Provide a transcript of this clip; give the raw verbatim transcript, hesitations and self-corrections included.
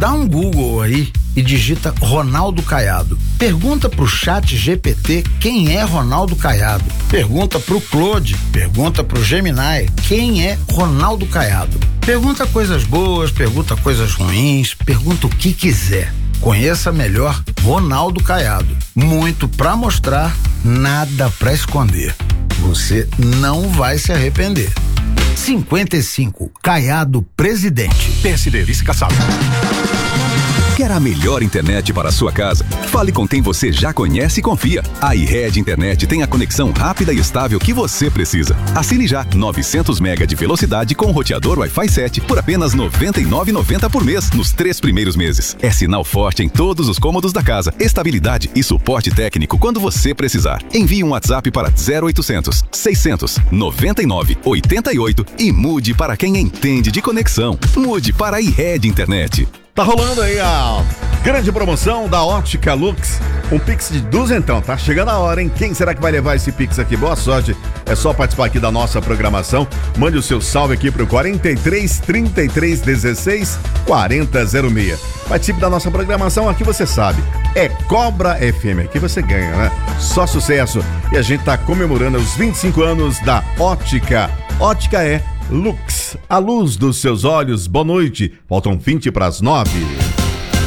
Dá um Google aí e digita Ronaldo Caiado. Pergunta pro chat G P T quem é Ronaldo Caiado. Pergunta pro Claude, pergunta pro Gemini quem é Ronaldo Caiado. Pergunta coisas boas, pergunta coisas ruins, pergunta o que quiser. Conheça melhor Ronaldo Caiado. Muito pra mostrar, nada pra esconder. Você não vai se arrepender. cinquenta e cinco, Caiado Presidente. P S D, vice-caçado. Quer a melhor internet para a sua casa? Fale com quem você já conhece e confia. A iRede Internet tem a conexão rápida e estável que você precisa. Assine já novecentos mega de velocidade com roteador Wi-Fi sete por apenas noventa e nove reais e noventa centavos por mês nos três primeiros meses. É sinal forte em todos os cômodos da casa, estabilidade e suporte técnico quando você precisar. Envie um WhatsApp para zero oitocentos, seiscentos, noventa e nove, oitenta e oito e mude para quem entende de conexão. Mude para a iRede Internet. Tá rolando aí a grande promoção da Ótica Lux. Um Pix de duzentão, tá chegando a hora, hein? Quem será que vai levar esse Pix aqui? Boa sorte. É só participar aqui da nossa programação. Mande o seu salve aqui pro quarenta e três, trinta e três, dezesseis, quarenta, zero seis. Participe da nossa programação, aqui você sabe. É Cobra F M, aqui você ganha, né? Só sucesso. E a gente tá comemorando os vinte e cinco anos da Ótica. Ótica é Lux, a luz dos seus olhos. Boa noite. Faltam vinte para as nove.